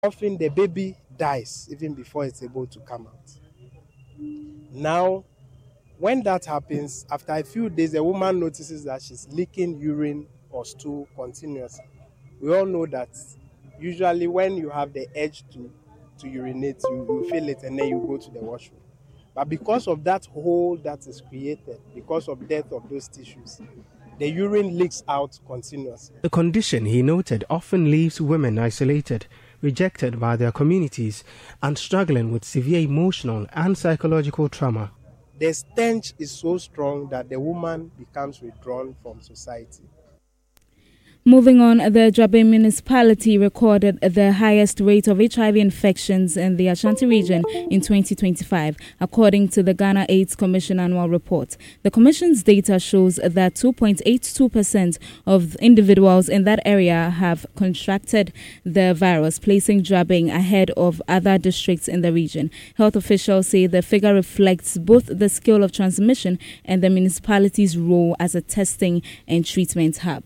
often the baby dies even before it's able to come out. Now, when that happens, after a few days, the woman notices that she's leaking urine or stool continuously. We all know that usually when you have the urge to urinate, you feel it and then you go to the washroom. But because of that hole that is created, because of death of those tissues, the urine leaks out continuously. The condition, he noted, often leaves women isolated, rejected by their communities, and struggling with severe emotional and psychological trauma. The stench is so strong that the woman becomes withdrawn from society. Moving on, the Johabeng municipality recorded the highest rate of HIV infections in the Ashanti region in 2025, according to the Ghana AIDS Commission annual report. The Commission's data shows that 2.82% of individuals in that area have contracted the virus, placing Johabeng ahead of other districts in the region. Health officials say the figure reflects both the scale of transmission and the municipality's role as a testing and treatment hub.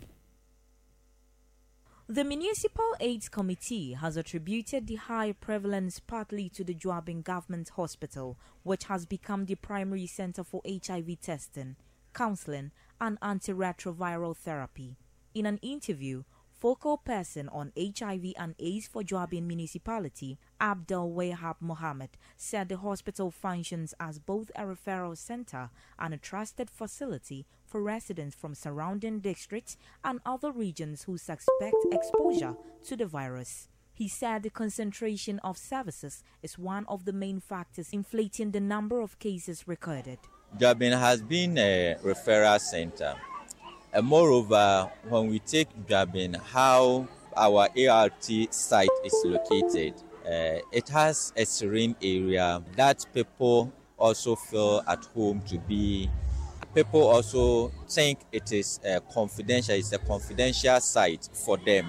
The Municipal AIDS Committee has attributed the high prevalence partly to the Johabeng Government Hospital, which has become the primary center for HIV testing, counseling, and antiretroviral therapy. In an interview, focal person on HIV and AIDS for Johabeng Municipality, Abdel Wahab Mohammed, said the hospital functions as both a referral center and a trusted facility for residents from surrounding districts and other regions who suspect exposure to the virus. He said the concentration of services is one of the main factors inflating the number of cases recorded. Johabeng has been a referral center. And moreover, when we take Johabeng, how our ART site is located, it has a serene area that people also feel at home to be. People also think it is confidential. It's a confidential site for them.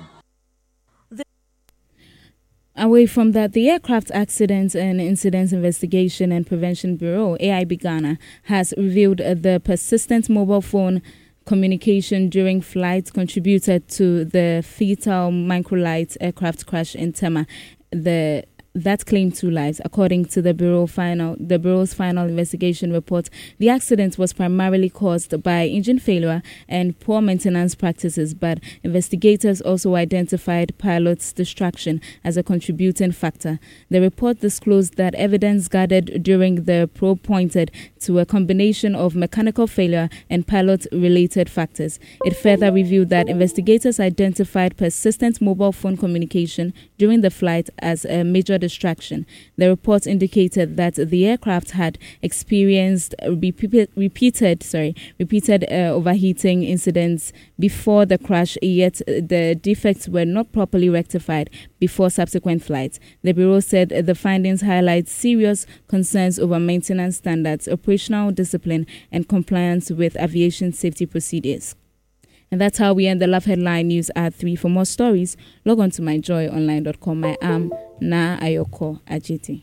Away from that, the Aircraft Accidents and Incidents Investigation and Prevention Bureau, AIB Ghana, has revealed the persistent mobile phone communication during flights contributed to the fatal microlight aircraft crash in Tema. That claimed 2 lives. According to the Bureau's final investigation report, the accident was primarily caused by engine failure and poor maintenance practices, but investigators also identified pilot's distraction as a contributing factor. The report disclosed that evidence gathered during the probe pointed to a combination of mechanical failure and pilot-related factors. It further revealed that investigators identified persistent mobile phone communication during the flight as a major distraction. The report indicated that the aircraft had experienced repeated overheating incidents before the crash, yet the defects were not properly rectified before subsequent flights. The Bureau said the findings highlight serious concerns over maintenance standards, operational discipline, and compliance with aviation safety procedures. And that's how we end the Love Headline News at 3. For more stories, log on to myjoyonline.com. I am Na Ayoko Ajiti.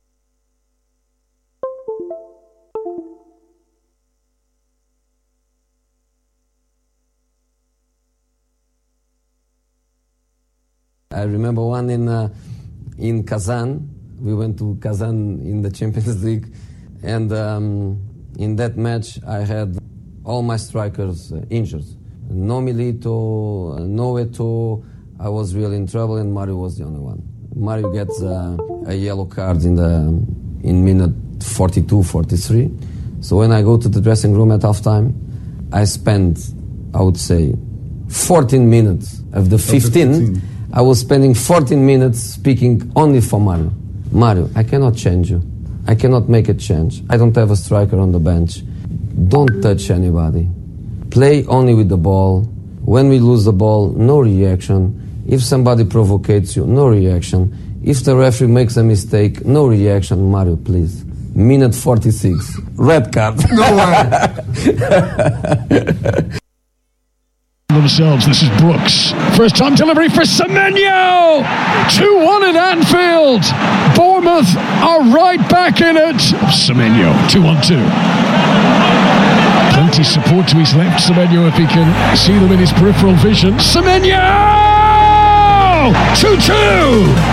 I remember one in Kazan. We went to Kazan in the Champions League, and in that match I had all my strikers injured. No Milito, no Eto'o. I was really in trouble, and Mario was the only one. Mario gets a yellow card in minute 42, 43. So when I go to the dressing room at halftime, I spend, I would say, 14 minutes of the 15. I was spending 14 minutes speaking only for Mario. Mario, I cannot change you. I cannot make a change. I don't have a striker on the bench. Don't touch anybody. Play only with the ball. When we lose the ball, no reaction. If somebody provocates you, no reaction. If the referee makes a mistake, no reaction. Mario, please. Minute 46. Red card. No way. Themselves. This is Brooks. First time delivery for Semenyo. 2-1 at Anfield. Bournemouth are right back in it. Semenyo, 2-1-2. Plenty support to his left, Semenyo, if he can see them in his peripheral vision. Semenyo! 2-2!